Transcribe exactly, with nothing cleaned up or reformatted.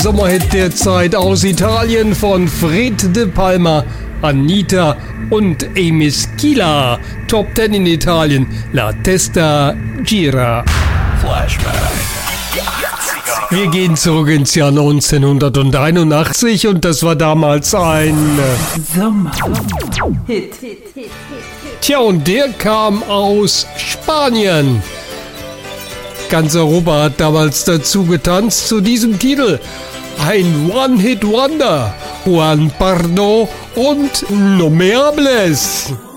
Sommerhit der Zeit aus Italien von Fred De Palma, Anita und Amy Schuyler. Top zehn in Italien. La Testa Gira. Flashback. Wir gehen zurück ins Jahr neunzehnhunderteinundachtzig und das war damals ein Sommer-Hit. Tja, und der kam aus Spanien. Ganz Europa hat damals dazu getanzt zu diesem Titel. Ein One-Hit-Wonder. Juan Pardo und No Me Hables.